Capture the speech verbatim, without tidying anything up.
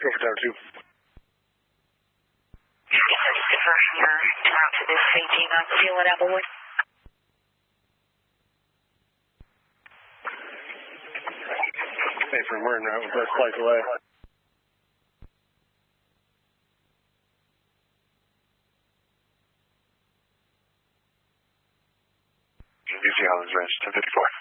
Go for tower two. Just confirming your route to this C G nine two at Applewood. Hey, from we're in route with first flight away. B C Islands Ranch ten fifty-four.